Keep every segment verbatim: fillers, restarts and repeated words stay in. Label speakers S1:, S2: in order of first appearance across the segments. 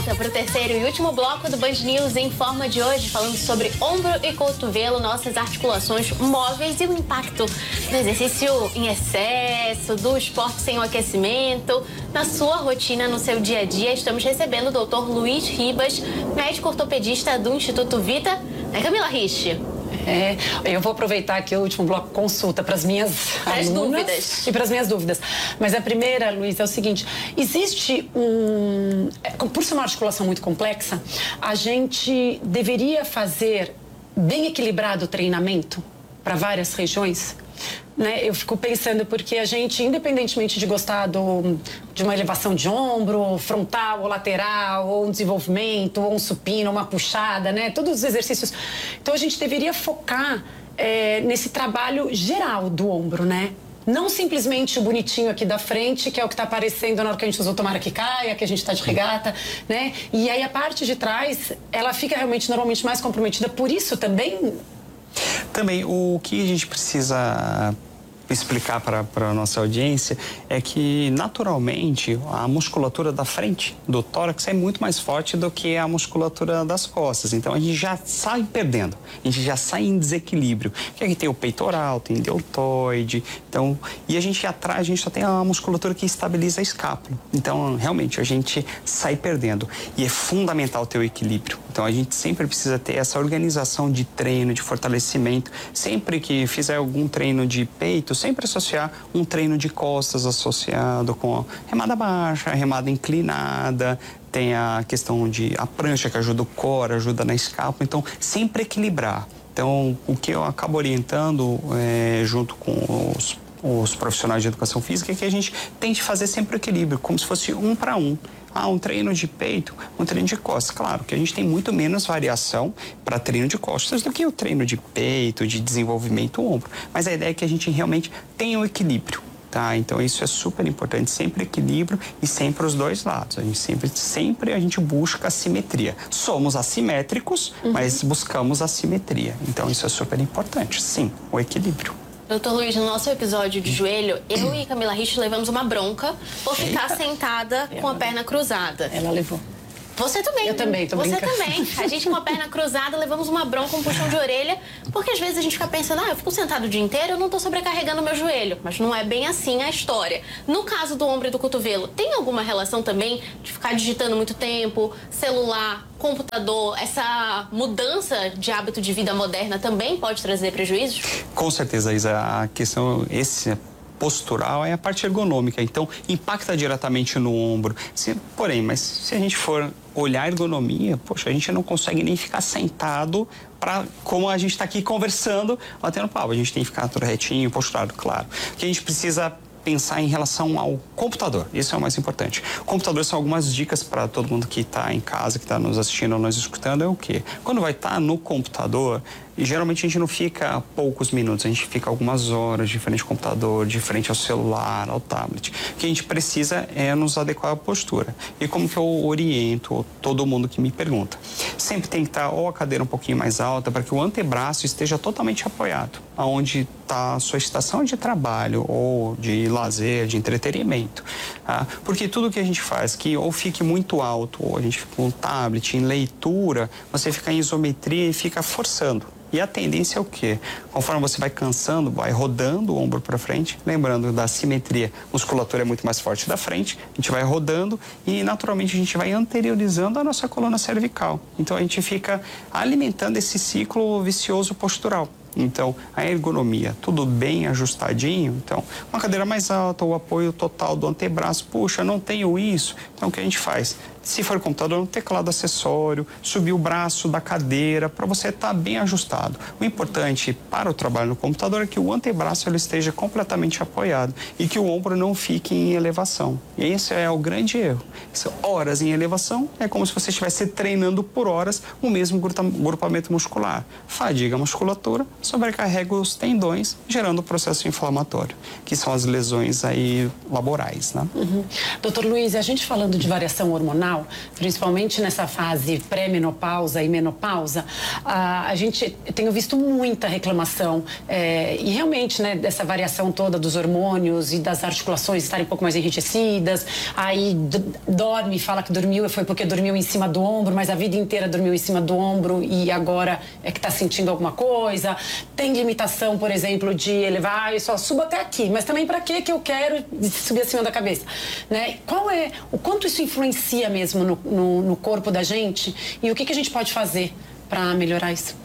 S1: volta para o terceiro e último bloco do Band News em Forma de hoje, falando sobre ombro e cotovelo, nossas articulações móveis e o impacto do exercício em excesso, do esporte sem o aquecimento, na sua rotina, no seu dia a dia. Estamos recebendo o doutor Luiz Ribas, médico ortopedista do Instituto Vita, né, Camila Rich?
S2: É, eu vou aproveitar aqui o último bloco consulta para as minhas
S1: as
S2: alunas
S1: dúvidas.
S2: e para as minhas dúvidas. Mas a primeira, Luiz, é o seguinte: existe um, por ser uma articulação muito complexa, a gente deveria fazer bem equilibrado o treinamento para várias regiões? Né? Eu fico pensando porque a gente, independentemente de gostar do, de uma elevação de ombro, frontal ou lateral, ou um desenvolvimento, ou um supino, uma puxada, né? Todos os exercícios. Então a gente deveria focar é, nesse trabalho geral do ombro, né? Não simplesmente o bonitinho aqui da frente, que é o que está aparecendo na hora que a gente usou tomara que caia, que a gente está de regata, né? E aí a parte de trás, ela fica realmente normalmente mais comprometida. Por isso também...
S3: Também, o que a gente precisa explicar para a nossa audiência é que, naturalmente, a musculatura da frente do tórax é muito mais forte do que a musculatura das costas. Então, a gente já sai perdendo, a gente já sai em desequilíbrio. Porque aqui tem o peitoral, tem deltoide, então, e a gente atrás, a gente só tem a musculatura que estabiliza a escápula. Então, realmente, a gente sai perdendo. E é fundamental ter o equilíbrio. Então, a gente sempre precisa ter essa organização de treino, de fortalecimento. Sempre que fizer algum treino de peito, sempre associar um treino de costas associado com remada baixa, remada inclinada, tem a questão de a prancha que ajuda o core, ajuda na escápula, então sempre equilibrar. Então, o que eu acabo orientando é, junto com os, os profissionais de educação física é que a gente tente fazer sempre o equilíbrio, como se fosse um para um. Ah, um treino de peito, um treino de costas. Claro que a gente tem muito menos variação para treino de costas do que o treino de peito, de desenvolvimento ombro. Mas a ideia é que a gente realmente tenha um equilíbrio, tá? Então isso é super importante, sempre equilíbrio e sempre os dois lados. A gente sempre, sempre a gente busca a simetria. Somos assimétricos, uhum. mas buscamos a simetria. Então isso é super importante, sim, o equilíbrio.
S1: Doutor Luiz, no nosso episódio de joelho, eu e Camila Rich levamos uma bronca por ficar Eita. sentada com a perna cruzada.
S2: Ela levou.
S1: Você também.
S2: Eu também, tô
S1: Você
S2: brincando.
S1: também. A gente com a perna cruzada, levamos uma bronca, um puxão de orelha, porque às vezes a gente fica pensando, ah, eu fico sentado o dia inteiro, eu não tô sobrecarregando o meu joelho. Mas não é bem assim a história. No caso do ombro e do cotovelo, tem alguma relação também de ficar digitando muito tempo, celular, computador, essa mudança de hábito de vida moderna também pode trazer prejuízos?
S3: Com certeza, Isa. A questão, esse postural é a parte ergonômica, então impacta diretamente no ombro. Se, porém, mas se a gente for olhar a ergonomia, poxa, a gente não consegue nem ficar sentado para como a gente está aqui conversando, batendo papo. A gente tem que ficar tudo retinho, posturado, claro. O que a gente precisa pensar em relação ao computador, isso é o mais importante. O computador são algumas dicas para todo mundo que está em casa, que está nos assistindo ou nos escutando, é o quê? Quando vai estar tá no computador, e geralmente a gente não fica poucos minutos, a gente fica algumas horas de frente ao computador, de frente ao celular, ao tablet. O que a gente precisa é nos adequar à postura. E como que eu oriento todo mundo que me pergunta? Sempre tem que estar ou a cadeira um pouquinho mais alta para que o antebraço esteja totalmente apoiado, aonde está a sua estação de trabalho ou de lazer, de entretenimento. Tá? Porque tudo que a gente faz que ou fique muito alto, ou a gente fica com um tablet, em leitura, você fica em isometria e fica forçando. E a tendência é o quê? Conforme você vai cansando, vai rodando o ombro para frente, lembrando da simetria, a musculatura é muito mais forte da frente, a gente vai rodando e naturalmente a gente vai anteriorizando a nossa coluna cervical. Então a gente fica alimentando esse ciclo vicioso postural. Então, a ergonomia, tudo bem ajustadinho. Então, uma cadeira mais alta, o apoio total do antebraço. Puxa, não tenho isso. Então, o que a gente faz? Se for computador, um teclado acessório, subir o braço da cadeira para você estar bem ajustado. O importante para o trabalho no computador é que o antebraço ele esteja completamente apoiado e que o ombro não fique em elevação. E esse é o grande erro. Horas em elevação é como se você estivesse treinando por horas o mesmo grupamento muscular. Fadiga a musculatura, sobrecarrega os tendões, gerando o processo inflamatório, que são as lesões aí laborais, né?
S2: Uhum. Doutor Luiz, a gente falando de variação hormonal, geral, principalmente nessa fase pré-menopausa e menopausa, a, a gente tem visto muita reclamação é, e realmente, né, dessa variação toda dos hormônios e das articulações estarem um pouco mais enrijecidas, aí dorme, fala que dormiu, foi porque dormiu em cima do ombro, mas a vida inteira dormiu em cima do ombro e agora é que está sentindo alguma coisa. Tem limitação, por exemplo, de elevar, ah, eu só subo até aqui, mas também para que que eu quero subir acima da cabeça, né? Qual é, o quanto isso influencia mesmo no, no, no corpo da gente e o que que a gente pode fazer para melhorar isso?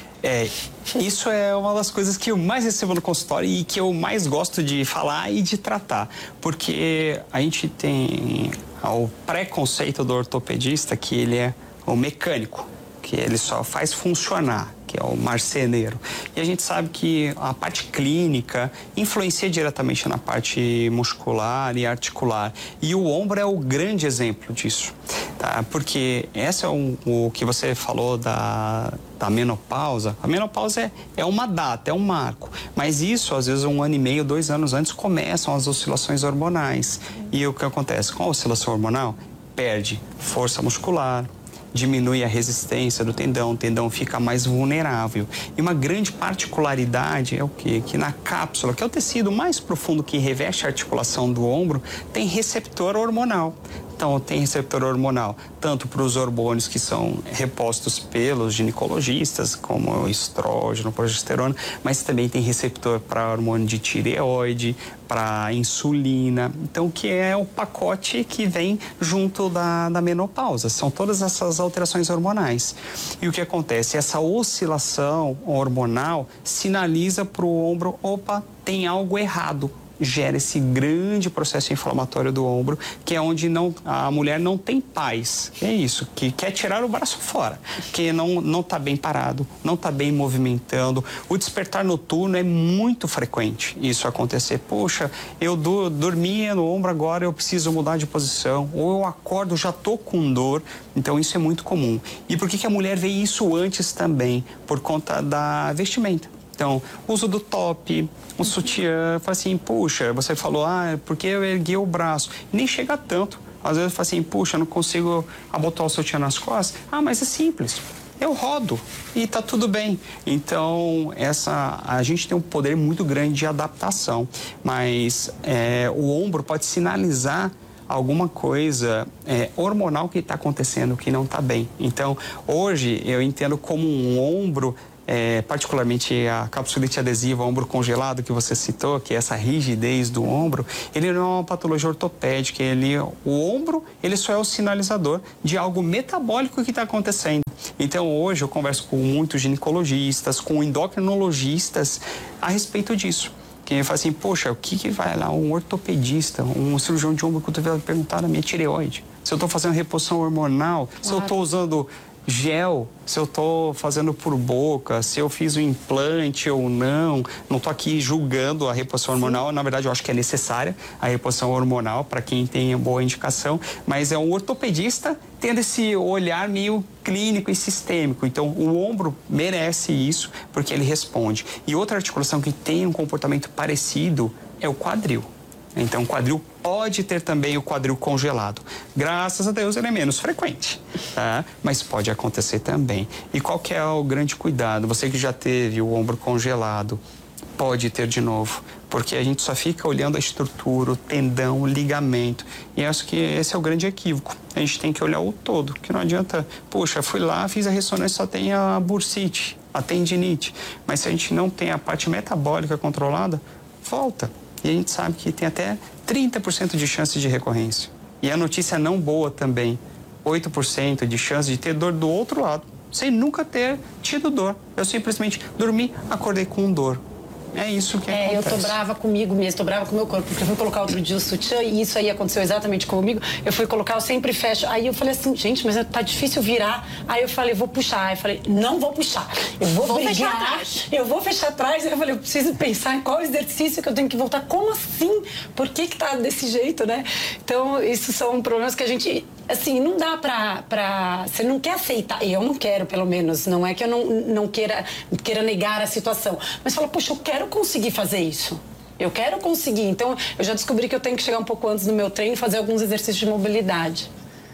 S3: É, isso é uma das coisas que eu mais recebo no consultório e que eu mais gosto de falar e de tratar, porque a gente tem o preconceito do ortopedista que ele é o mecânico, que ele só faz funcionar, que é o marceneiro. E a gente sabe que a parte clínica influencia diretamente na parte muscular e articular. E o ombro é o grande exemplo disso, tá? Porque esse é o, o que você falou da, da menopausa. A menopausa é, é uma data, é um marco. Mas isso, às vezes, um ano e meio, dois anos antes, começam as oscilações hormonais. E o que acontece? Com a oscilação hormonal, perde força muscular, diminui a resistência do tendão, o tendão fica mais vulnerável. E uma grande particularidade é o quê? Que na cápsula, que é o tecido mais profundo que reveste a articulação do ombro, tem receptor hormonal. Então, tem receptor hormonal tanto para os hormônios que são repostos pelos ginecologistas, como o estrógeno, progesterona, mas também tem receptor para hormônio de tireoide, para insulina. Então, que é o pacote que vem junto da, da menopausa. São todas essas alterações hormonais. E o que acontece? Essa oscilação hormonal sinaliza para o ombro, opa, tem algo errado. Gera esse grande processo inflamatório do ombro, que é onde não, a mulher não tem paz. É isso, que quer tirar o braço fora, que não não está bem parado, não está bem movimentando. O despertar noturno é muito frequente isso acontecer. Poxa, eu do, dormia no ombro, agora eu preciso mudar de posição, ou eu acordo, já estou com dor. Então isso é muito comum. E por que que a mulher vê isso antes também? Por conta da vestimenta. Então, uso do top, um sutiã, fala assim, puxa, você falou, ah, porque eu ergui o braço. Nem chega tanto. Às vezes fala assim, puxa, eu não consigo abotoar o sutiã nas costas. Ah, mas é simples. Eu rodo e tá tudo bem. Então, essa, a gente tem um poder muito grande de adaptação, mas é, o ombro pode sinalizar alguma coisa é, hormonal que está acontecendo, que não está bem. Então, hoje, eu entendo como um ombro, É, particularmente a capsulite adesiva, ombro congelado que você citou, que é essa rigidez do ombro, ele não é uma patologia ortopédica, ele, o ombro ele só é o sinalizador de algo metabólico que está acontecendo. Então hoje eu converso com muitos ginecologistas, com endocrinologistas a respeito disso. Que fala assim, poxa, o que, que vai lá um ortopedista, um cirurgião de ombro cotovelo perguntar na minha tireoide? Se eu estou fazendo reposição hormonal, se eu estou usando gel, se eu estou fazendo por boca, se eu fiz o implante ou não. Não estou aqui julgando a reposição hormonal. Na verdade, eu acho que é necessária a reposição hormonal para quem tem boa indicação, mas é um ortopedista tendo esse olhar meio clínico e sistêmico. Então, o ombro merece isso porque ele responde. E outra articulação que tem um comportamento parecido é o quadril. Então, o quadril pode ter também o quadril congelado. Graças a Deus, ele é menos frequente, tá? Mas pode acontecer também. E qual que é o grande cuidado? Você que já teve o ombro congelado, pode ter de novo, porque a gente só fica olhando a estrutura, o tendão, o ligamento. E acho que esse é o grande equívoco. A gente tem que olhar o todo, que não adianta, poxa, fui lá, fiz a ressonância, só tem a bursite, a tendinite. Mas se a gente não tem a parte metabólica controlada, volta. E a gente sabe que tem até trinta por cento de chance de recorrência. E a notícia não boa também, oito por cento de chance de ter dor do outro lado, sem nunca ter tido dor. Eu simplesmente dormi, acordei com dor. É isso que
S2: é,
S3: acontece.
S2: Eu tô brava comigo mesmo, tô brava com o meu corpo, porque eu fui colocar outro dia o sutiã e isso aí aconteceu exatamente comigo. Eu fui colocar, eu sempre fecho. Aí eu falei assim, gente, mas tá difícil virar. Aí eu falei, vou puxar. Aí eu falei, não vou puxar. Eu vou, vou brigar, fechar atrás. Eu vou fechar atrás. Aí eu falei, eu preciso pensar em qual exercício que eu tenho que voltar. Como assim? Por que que tá desse jeito, né? Então, isso são problemas que a gente... Assim, não dá pra, pra... Você não quer aceitar. Eu não quero, pelo menos. Não é que eu não, não queira, queira negar a situação. Mas fala, poxa, eu quero conseguir fazer isso. Eu quero conseguir. Então, eu já descobri que eu tenho que chegar um pouco antes no meu treino e fazer alguns exercícios de mobilidade.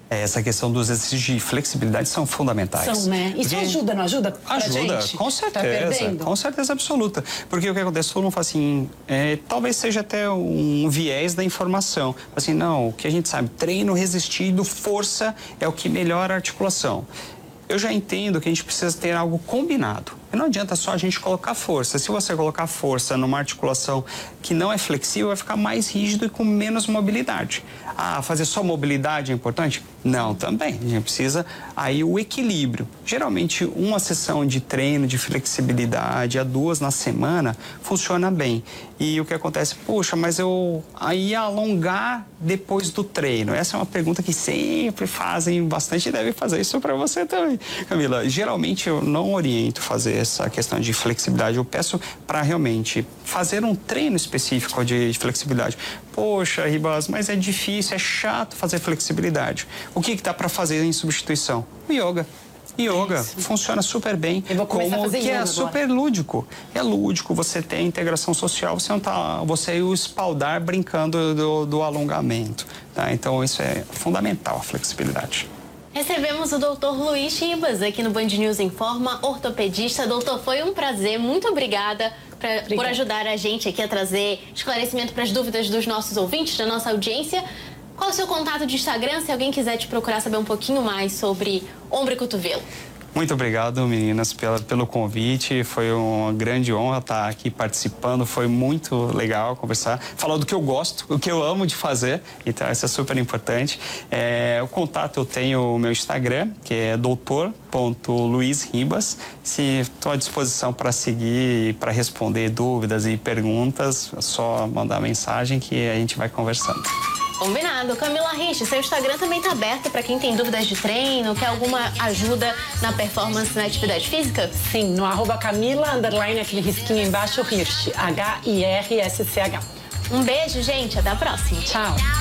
S3: essa questão dos exercícios de flexibilidade são fundamentais.
S2: São, né? Isso
S3: Porque
S2: ajuda, não ajuda? Pra
S3: ajuda,
S2: gente?
S3: com certeza.
S2: Tá
S3: com certeza absoluta. Porque o que acontece, todo mundo fala assim, é, talvez seja até um viés da informação. Assim, não, o que a gente sabe, treino resistido, força é o que melhora a articulação. Eu já entendo que a gente precisa ter algo combinado. E não adianta só a gente colocar força. Se você colocar força numa articulação que não é flexível, vai ficar mais rígido e com menos mobilidade. Ah, fazer só mobilidade é importante? Não, também. A gente precisa aí o equilíbrio. Geralmente, uma sessão de treino de flexibilidade, a duas na semana, funciona bem. E o que acontece? Poxa, mas eu aí alongar depois do treino? Essa é uma pergunta que sempre fazem bastante e devem fazer isso para você também, Camila. Geralmente, eu não oriento fazer essa questão de flexibilidade. Eu peço para realmente fazer um treino específico de flexibilidade. Poxa, Ribas, mas é difícil, é chato fazer flexibilidade. O que que dá para fazer em substituição? O yoga. Yoga
S2: Isso.
S3: funciona super bem,
S2: Eu vou começar
S3: como
S2: a fazer
S3: que é
S2: yoga
S3: super
S2: agora.
S3: lúdico. É lúdico, você tem integração social, você não tá, você e o espaldar brincando do, do alongamento, tá? Então isso é fundamental, a flexibilidade.
S1: Recebemos o doutor Luiz Ribas aqui no Band News Informa, ortopedista. Doutor, foi um prazer, muito obrigada pra, por ajudar a gente aqui a trazer esclarecimento para as dúvidas dos nossos ouvintes, da nossa audiência. Qual é o seu contato de Instagram, se alguém quiser te procurar saber um pouquinho mais sobre ombro e cotovelo?
S3: Muito obrigado, meninas, pela, pelo convite. Foi uma grande honra estar aqui participando. Foi muito legal conversar, falar do que eu gosto, o que eu amo de fazer. Então, isso é super importante. É, o contato eu tenho o meu Instagram, que é doutor ponto luiz ribas. Estou à disposição para seguir, para responder dúvidas e perguntas. É só mandar mensagem que a gente vai conversando.
S1: Combinado. Camila Rich, seu Instagram também está aberto para quem tem dúvidas de treino, quer alguma ajuda na performance na atividade física?
S2: Sim, no arroba Camila, underline, aquele risquinho embaixo, Hirsch, H I R S C H.
S1: Um beijo, gente. Até a próxima.
S2: Tchau.